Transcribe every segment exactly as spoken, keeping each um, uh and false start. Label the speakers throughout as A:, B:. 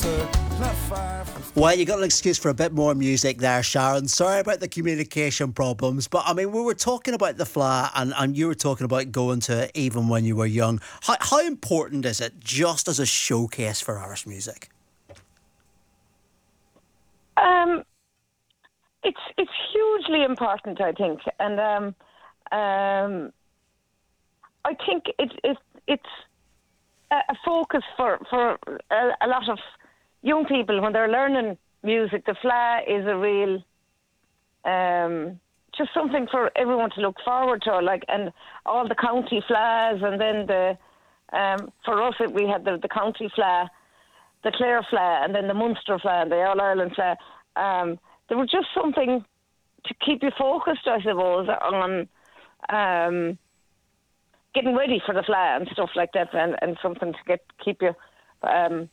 A: Windsor, not far from...
B: Well, you got an excuse for a bit more music there, Sharon. Sorry about the communication problems, but I mean, we were talking about the Fleadh, and, and you were talking about going to it even when you were young. How, how important is it just as a showcase for Irish music?
C: Um, it's it's hugely important, I think, and um, um, I think it, it it's a, a focus for for a, a lot of young people when they're learning music. The Fleadh is a real, um, just something for everyone to look forward to, like, and all the county Fleadhs, and then the, um, for us, it, we had the, the county Fleadh, the Clare Fleadh, and then the Munster Fleadh, and the All-Ireland Fleadh. Um, they were just something to keep you focused, I suppose, on um, getting ready for the Fleadh and stuff like that, and, and something to get keep you... Um,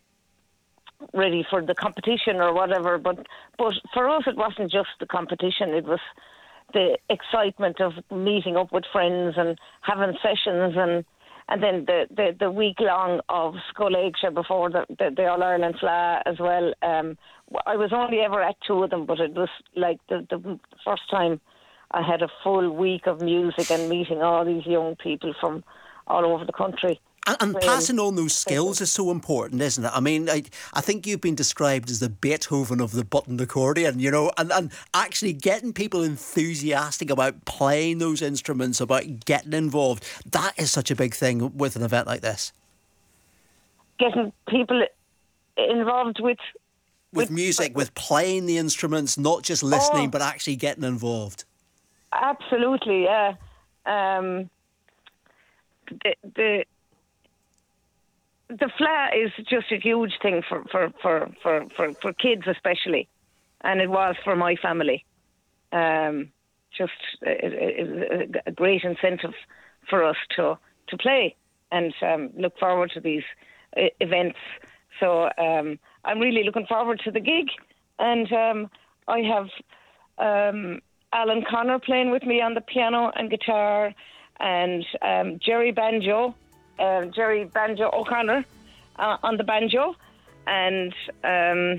C: ready for the competition or whatever, but but for us it wasn't just the competition, it was the excitement of meeting up with friends and having sessions, and and then the, the, the week long of Scoil Éigse before the, the, the All-Ireland Fleadh as well. Um, I was only ever at two of them, but it was like the, the first time I had a full week of music and meeting all these young people from all over the country.
B: And, and passing on those skills is so important, isn't it? I mean, I, I think you've been described as the Beethoven of the buttoned accordion, you know, and, and actually getting people enthusiastic about playing those instruments, about getting involved, that is such a big thing with an event like this.
C: Getting people involved with...
B: With, with music, with playing the instruments, not just listening,
C: oh,
B: but actually getting involved.
C: Absolutely, yeah. Um, the... the The Fleadh is just a huge thing for, for, for, for, for, for kids especially, and it was for my family. Um, just a, a, a great incentive for us to, to play and um, look forward to these uh, events. So um, I'm really looking forward to the gig, and um, I have um, Alan Connor playing with me on the piano and guitar, and um, Jerry Banjo. Uh, Jerry Banjo O'Connor uh, on the banjo, and um,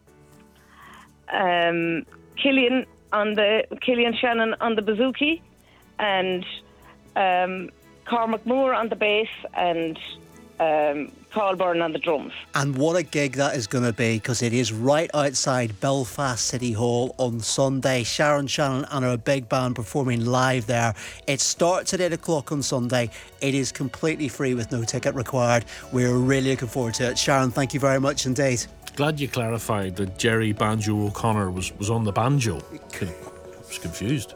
C: um, Killian on the Killian Shannon on the bouzouki, and um, Cormac Moore on the bass, and um, Paul Byrne on the drums.
B: And what a gig that is going to be, because it is right outside Belfast City Hall on Sunday. Sharon Shannon and her big band performing live there. It starts at eight o'clock on Sunday. It is completely free with no ticket required. We're really looking forward to it. Sharon, thank you very much indeed.
D: Glad you clarified that Jerry Banjo O'Connor was, was on the banjo. I was confused.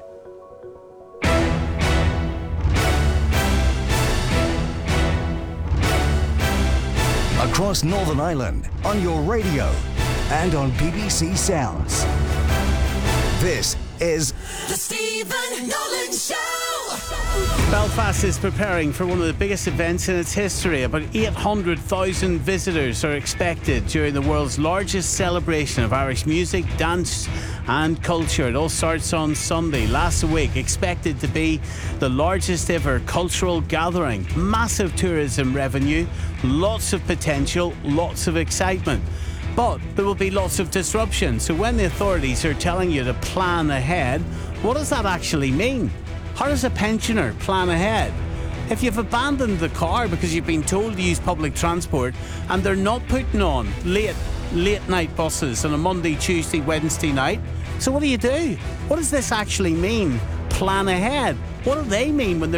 E: Across Northern Ireland, on your radio, and on B B C Sounds. This is
F: The Stephen Nolan Show.
G: Belfast is preparing for one of the biggest events in its history. About eight hundred thousand visitors are expected during the world's largest celebration of Irish music, dance and culture. It all starts on Sunday. Last week, expected to be the largest ever cultural gathering. Massive tourism revenue, lots of potential, lots of excitement. But there will be lots of disruption. So when the authorities are telling you to plan ahead, what does that actually mean? How does a pensioner plan ahead? If you've abandoned the car because you've been told to use public transport and they're not putting on late, late night buses on a Monday, Tuesday, Wednesday night, so what do you do? What does this actually mean? Plan ahead. What do they mean when they're